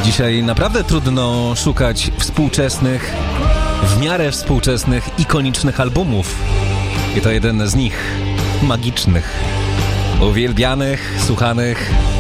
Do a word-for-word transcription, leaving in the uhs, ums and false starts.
Dzisiaj naprawdę trudno szukać współczesnych, w miarę współczesnych, ikonicznych albumów. I to jeden z nich, magicznych, uwielbianych, słuchanych